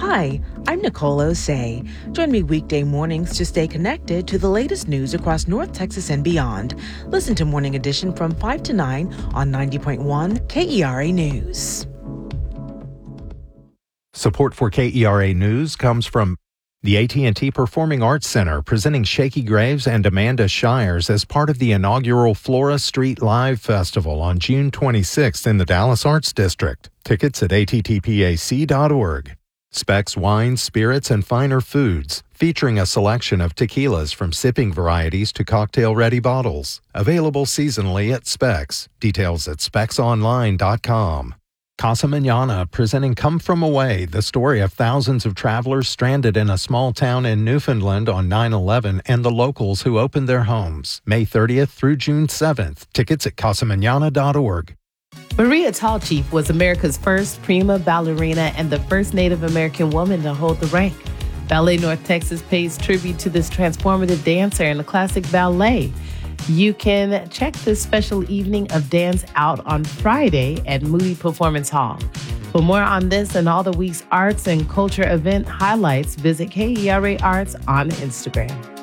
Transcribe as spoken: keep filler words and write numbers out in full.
Hi, I'm Nicole Osei. Join me weekday mornings to stay connected to the latest news across North Texas and beyond. Listen to Morning Edition from five to nine on ninety point one K E R A News. Support for K E R A News comes from the A T and T Performing Arts Center, presenting Shakey Graves and Amanda Shires as part of the inaugural Flora Street Live Festival on June twenty-sixth in the Dallas Arts District. Tickets at A T T P A C dot org. Specs Wines, Spirits, and Finer Foods, featuring a selection of tequilas from sipping varieties to cocktail-ready bottles. Available seasonally at Specs. Details at specs online dot com. Casa Manana, presenting Come From Away, the story of thousands of travelers stranded in a small town in Newfoundland on nine eleven and the locals who opened their homes. May thirtieth through June seventh. Tickets at casa manana dot org. Maria Tallchief was America's first prima ballerina and the first Native American woman to hold the rank. Ballet North Texas pays tribute to this transformative dancer in the classic ballet. You can check this special evening of dance out on Friday at Moody Performance Hall. For more on this and all the week's arts and culture event highlights, visit K E R A Arts on Instagram.